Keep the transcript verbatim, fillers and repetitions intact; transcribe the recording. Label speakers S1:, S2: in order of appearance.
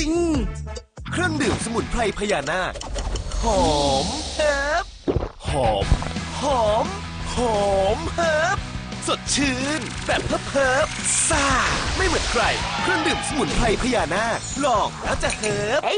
S1: เครื่องดื่มสมุนไพรพญานาคหอมเฮิบหอมหอมหอมเฮิบสดชื่นแบบเพิบเพิบซ่าไม่เหมือนใครเครื่องดื่มสมุนไพรพญานาคลองแล้วจะเฮิบ